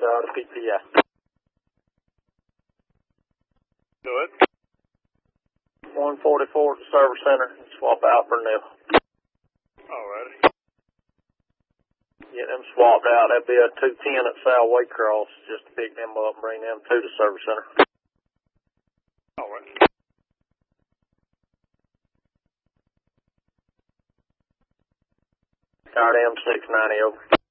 to PPI. Do it. 144 at the service center. Swap out for new. Alrighty. Get them swapped out. That'd be a 210 at South Waycross. Just to pick them up and bring them to the service center. Alright. RDM 690 over.